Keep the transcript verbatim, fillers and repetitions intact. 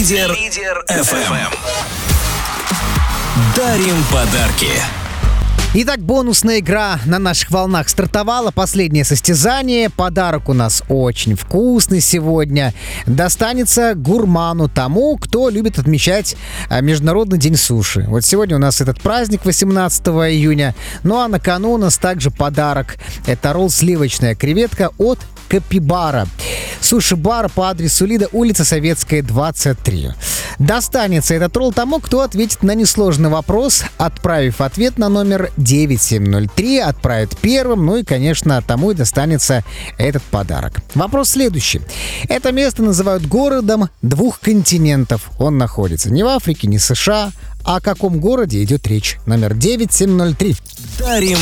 Лидер, Лидер эф эм. Дарим подарки. Итак, бонусная игра на наших волнах стартовала. Последнее состязание. Подарок у нас очень вкусный сегодня. Достанется гурману, тому, кто любит отмечать Международный день суши. Вот сегодня у нас этот праздник, восемнадцатого июня. Ну а на кону у нас также подарок. Это ролл сливочная креветка от Капибара. Суши-бар по адресу Лида, улица Советская, двадцать три. Достанется этот ролл тому, кто ответит на несложный вопрос, отправив ответ на номер девять семь ноль три, отправит первым, ну и, конечно, тому и достанется этот подарок. Вопрос следующий. Это место называют городом двух континентов. Он находится не в Африке, не в США. О каком городе идет речь? Номер девять семь ноль три. Дарим